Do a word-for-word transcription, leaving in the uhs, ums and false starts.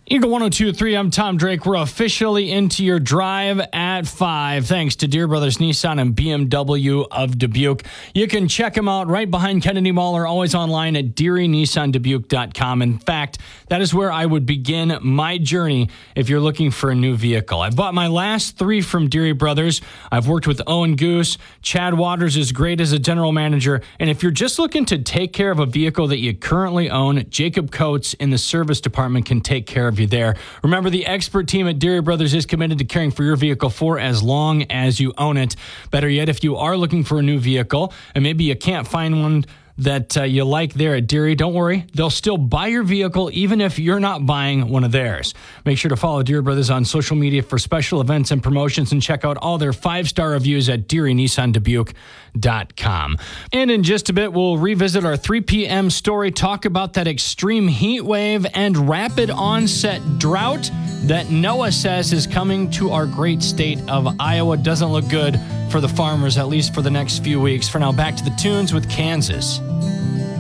Eagle one oh two point three, I'm Tom Drake. We're officially into your drive at five, thanks to Deere Brothers Nissan and B M W of Dubuque. You can check them out right behind Kennedy Mall or always online at deary nissan dubuque dot com. In fact, that is where I would begin my journey if you're looking for a new vehicle. I bought my last three from Deere Brothers. I've worked with Owen Goose. Chad Waters is great as a general manager. And if you're just looking to take care of a vehicle that you currently own, Jacob Coates in the service department can take care of you there. Remember, the expert team at Deere Brothers is committed to caring for your vehicle for as long as you own it. Better yet, if you are looking for a new vehicle and maybe you can't find one that uh, you like there at Deere, don't worry. They'll still buy your vehicle even if you're not buying one of theirs. Make sure to follow Deere Brothers on social media for special events and promotions and check out all their five-star reviews at deary nissan dubuque dot com. And in just a bit, we'll revisit our three p.m. story, talk about that extreme heat wave and rapid onset drought that NOAA says is coming to our great state of Iowa. Doesn't look good for the farmers, at least for the next few weeks. For now, back to the tunes with Kansas.